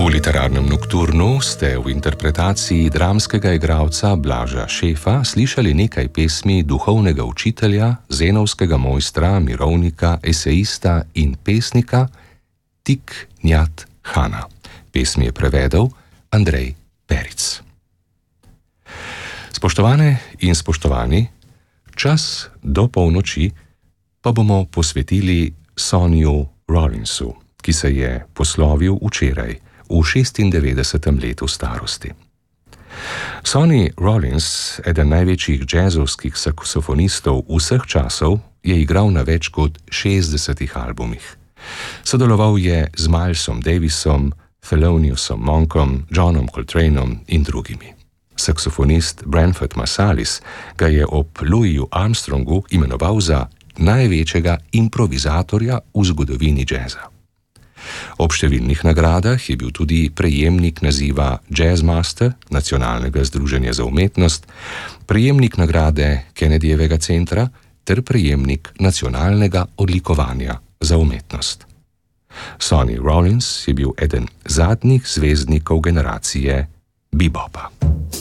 V literarnem nokturnu ste v interpretaciji dramskega igralca Blaža Šefa slišali nekaj pesmi duhovnega učitelja, zenovskega mojstra, mirovnika, esejista in pesnika Thich Nhat Hana. Pesmi je prevedel Andrej Peric. Spoštovane in spoštovani, čas do polnoči pa bomo posvetili Sonnyju Rollinsu, ki se je poslovil včeraj, v 96. letu starosti. Sonny Rollins, eden največjih jazzovskih saksofonistov vseh časov, je igral na več kot 60 albumih. Sodeloval je z Milesom Davisom, Theloniousom Monkom, Johnom Coltraneom in drugimi. Saksofonist Branford Marsalis ga je ob Louisu Armstrongu imenoval za največjega improvizatorja v zgodovini jazza. Ob številnih nagradah je bil tudi prejemnik naziva Jazz Master Nacionalnega združenja za umetnost, prejemnik nagrade Kennedyjevega centra ter prejemnik nacionalnega odlikovanja za umetnost. Sonny Rollins je bil eden zadnjih zvezdnikov generacije bebopa.